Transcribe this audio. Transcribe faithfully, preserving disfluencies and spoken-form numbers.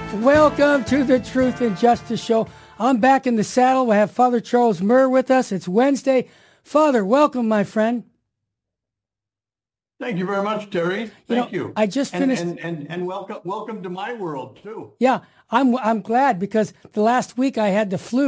Welcome to the Truth and Justice Show. I'm back in the saddle. We have Father Charles Murr with us. It's Wednesday. Father, welcome, my friend. Thank you very much, Terry. Thank you. Know, you. I just finished, and, and and and welcome welcome to my world too. Yeah, I'm I'm glad because the last week I had the flu.